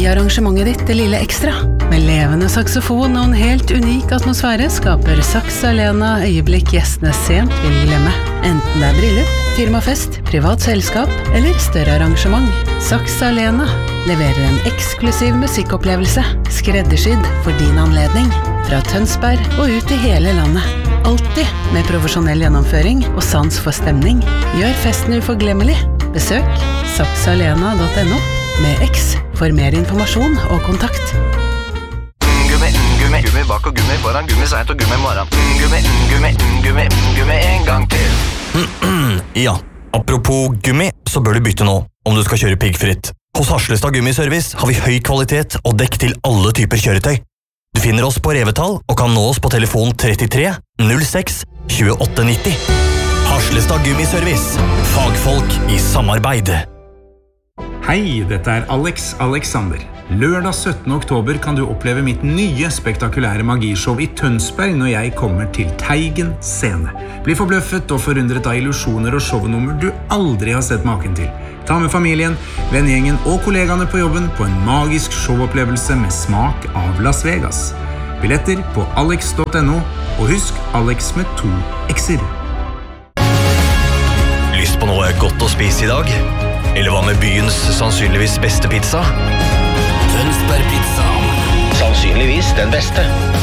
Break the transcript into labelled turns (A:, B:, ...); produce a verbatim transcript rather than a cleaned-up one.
A: arrangementet ditt det lille ekstra. Med levende saksofon og en helt unik atmosfære skaper Saks Arena øyeblikk gjestene sent vil glemme. Enten det er bryllup, firmafest, privat selskap eller større arrangement. Saks Arena leverer en eksklusiv musikkopplevelse, skreddersydd for din anledning. Fra Tønsberg og ut i hele landet. Alltid med profesjonell gjennomføring og sans for stemning. Gjør festen uforglemmelig. Besøk saksalena punktum no med X for mer informasjon og kontakt.
B: Gummi, gummi, gummi bak og gummi foran, gummi seit og gummi morgen. Gummi, gummi, gummi, gummi en gang til.
C: Ja, apropos gummi, så bør du bytte nå, om du skal kjøre piggfritt. Hos Harslestad Gummiservice har vi høy kvalitet og dekk til alle typer kjøretøy. Du finner oss på Revetal og kan nå oss på telefon trettitre null seks tjueåtte nitti. Harslestad Gummiservice. Fagfolk i samarbeid.
D: Hei, dette er Alex Alexander. Lørdag syttende oktober kan du oppleve mitt nye spektakulære magishow i Tønsberg når jeg kommer til Teigen scene. Bli forbløffet og forundret av illusjoner og shownummer du aldri har sett maken til. Ta med familien, vennegjengen og kollegaene på jobben på en magisk showopplevelse med smak av Las Vegas. Billetter på alex punktum no, og husk Alex med to X'er.
C: Lyst på noe godt å spise i dag? Eller hva med byens sannsynligvis beste pizza? Tønsberg pizza.
B: Sannsynligvis den beste.